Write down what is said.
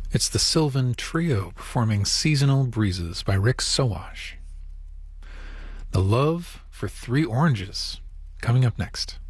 It's the Sylvan Trio performing Seasonal Breezes by Rick Sowash. The Love for Three Oranges, coming up next.